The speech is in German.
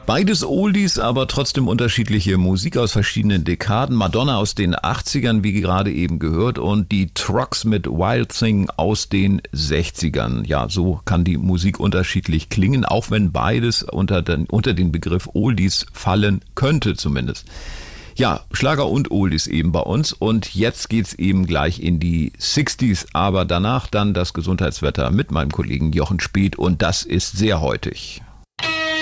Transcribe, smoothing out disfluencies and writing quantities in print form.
Beides Oldies, aber trotzdem unterschiedliche Musik aus verschiedenen Dekaden. Madonna aus den 80ern, wie gerade eben gehört, und die Trucks mit Wild Thing aus den 60ern. Ja, so kann die Musik unterschiedlich klingen, auch wenn beides unter den Begriff Oldies fallen könnte zumindest. Ja, Schlager und Oldies eben bei uns, und jetzt geht's eben gleich in die 60s, aber danach dann das Gesundheitswetter mit meinem Kollegen Jochen Speth, und das ist sehr heutig.